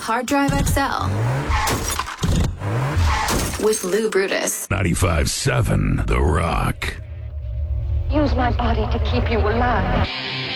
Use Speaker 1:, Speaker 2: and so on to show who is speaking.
Speaker 1: Hard Drive XL with Lou Brutus.
Speaker 2: 95.7 The Rock.
Speaker 3: Use my body to keep you alive.